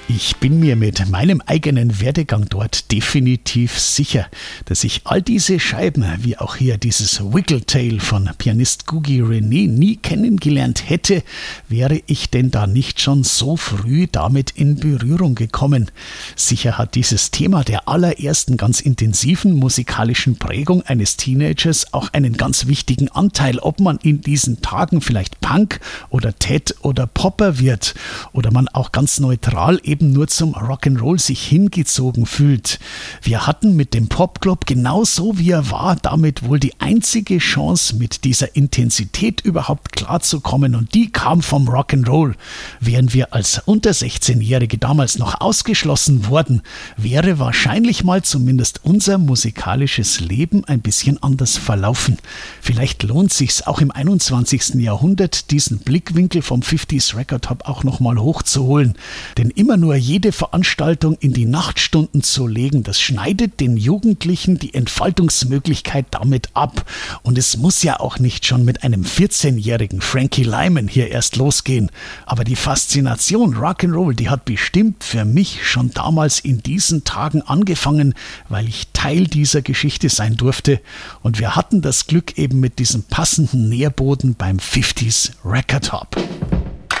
Ich bin mir mit meinem eigenen Werdegang dort definitiv sicher, dass ich all diese Scheiben, wie auch hier dieses Wiggletail von Pianist Gugi René, nie kennengelernt hätte, wäre ich denn da nicht schon so früh damit in Berührung gekommen. Sicher hat dieses Thema der allerersten ganz intensiven musikalischen Prägung eines Teenagers auch einen ganz wichtigen Anteil, ob man in diesen Tagen vielleicht Punk oder Ted oder Popper wird oder man auch ganz neutral eben nur zum Rock'n'Roll sich hingezogen fühlt. Wir hatten mit dem Popclub genauso wie er war damit wohl die einzige Chance, mit dieser Intensität überhaupt klarzukommen, und die kam vom Rock'n'Roll. Wären wir als unter 16-Jährige damals noch ausgeschlossen worden, wäre wahrscheinlich mal zumindest unser musikalisches Leben ein bisschen anders verlaufen. Vielleicht lohnt sich's auch im 21. Jahrhundert, diesen Blickwinkel vom 50s Record Hub auch nochmal hochzuholen. Denn immer nur jede Veranstaltung in die Nachtstunden zu legen, das schneidet den Jugendlichen die Entfaltungsmöglichkeit damit ab. Und es muss ja auch nicht schon mit einem 14-jährigen Frankie Lymon hier erst losgehen. Aber die Faszination Rock'n'Roll, die hat bestimmt für mich schon damals in diesen Tagen angefangen, weil ich Teil dieser Geschichte sein durfte. Und wir hatten das Glück eben mit diesem passenden Nährboden beim 50s Record Hub.